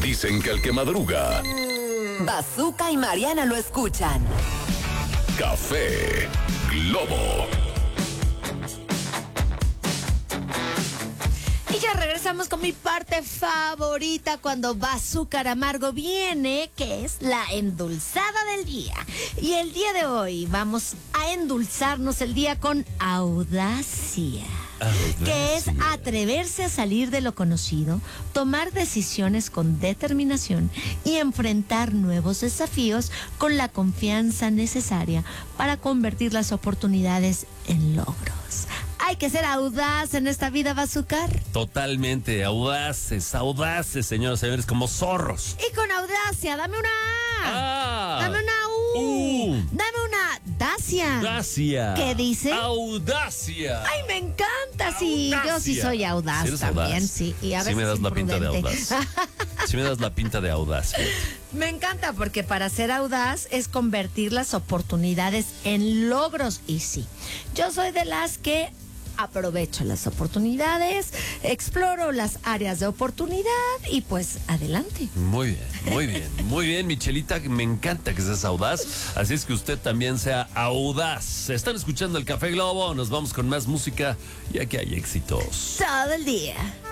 Dicen que el que madruga, Bazooka y Mariana lo escuchan. Café Globo. Y ya regresamos con mi parte favorita cuando Bazooka Amargo viene, que es la endulzada del día. Y el día de hoy vamos a endulzarnos el día con audacia. Que es atreverse a salir de lo conocido, tomar decisiones con determinación y enfrentar nuevos desafíos con la confianza necesaria para convertir las oportunidades en logros. Hay que ser audaz en esta vida, Bazooka. Totalmente, audaces, señoras y señores, como zorros. Y con audacia, dame una A. Dame una U. Dame una Dacia. Dacia. ¿Qué dice? Audacia. Ay, me encanta, sí. Audacia. Yo sí soy audaz ¿Sí eres también, audaz? sí. Y a veces sí me das la pinta de imprudente. audaz. Sí me das la pinta de audaz. Me encanta porque para ser audaz es convertir las oportunidades en logros. Y sí, yo soy de las que aprovecho las oportunidades, exploro las áreas de oportunidad y pues adelante. Muy bien, Michelita, me encanta que seas audaz, así es que usted también sea audaz. Están escuchando el Café Globo, nos vamos con más música y aquí hay éxitos. Todo el día.